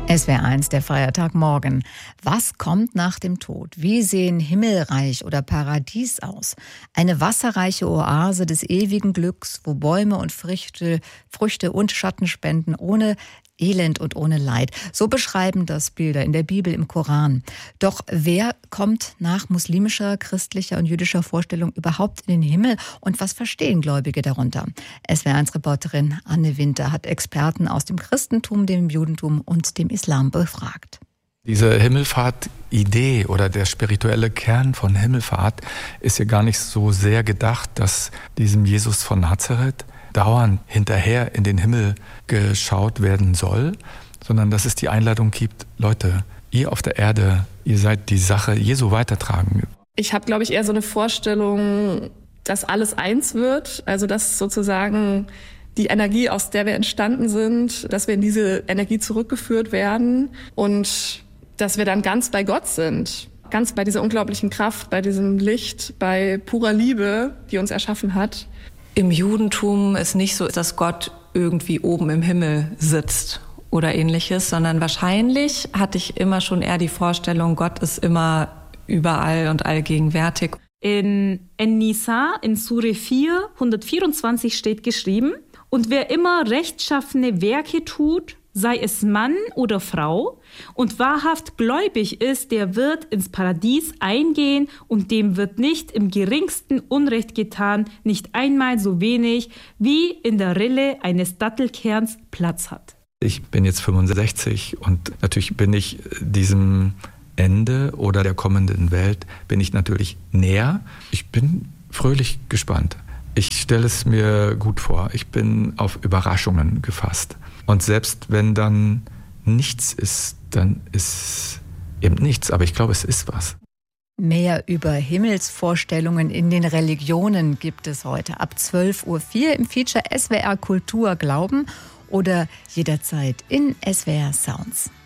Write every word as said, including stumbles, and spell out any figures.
S W R eins, der Feiertag morgen. Was kommt nach dem Tod? Wie sehen Himmelreich oder Paradies aus? Eine wasserreiche Oase des ewigen Glücks, wo Bäume und Früchte, Früchte und Schatten spenden, ohne Elend und ohne Leid. So beschreiben das Bilder in der Bibel, im Koran. Doch wer kommt nach muslimischer, christlicher und jüdischer Vorstellung überhaupt in den Himmel? Und was verstehen Gläubige darunter? S W R eins Reporterin Anne Winter hat Experten aus dem Christentum, dem Judentum und dem Islam befragt. Diese Himmelfahrt-Idee oder der spirituelle Kern von Himmelfahrt ist ja gar nicht so sehr gedacht, dass diesem Jesus von Nazareth dauernd hinterher in den Himmel geschaut werden soll, sondern dass es die Einladung gibt, Leute, ihr auf der Erde, ihr seid die Sache Jesu weitertragen. Ich habe, glaube ich, eher so eine Vorstellung, dass alles eins wird, also dass sozusagen die Energie, aus der wir entstanden sind, dass wir in diese Energie zurückgeführt werden und dass wir dann ganz bei Gott sind, ganz bei dieser unglaublichen Kraft, bei diesem Licht, bei purer Liebe, die uns erschaffen hat. Im Judentum ist nicht so, dass Gott irgendwie oben im Himmel sitzt oder ähnliches, sondern wahrscheinlich hatte ich immer schon eher die Vorstellung, Gott ist immer überall und allgegenwärtig. In En-Nisa, in Sure vier, hundertvierundzwanzig steht geschrieben: Und wer immer rechtschaffene Werke tut, sei es Mann oder Frau, und wahrhaft gläubig ist, der wird ins Paradies eingehen und dem wird nicht im geringsten Unrecht getan, nicht einmal so wenig, wie in der Rille eines Dattelkerns Platz hat. Ich bin jetzt fünfundsechzig und natürlich bin ich diesem Ende oder der kommenden Welt bin ich natürlich näher. Ich bin fröhlich gespannt. Ich stelle es mir gut vor. Ich bin auf Überraschungen gefasst. Und selbst wenn dann nichts ist, dann ist eben nichts. Aber ich glaube, es ist was. Mehr über Himmelsvorstellungen in den Religionen gibt es heute ab zwölf Uhr vier im Feature S W R Kultur Glauben oder jederzeit in S W R Sounds.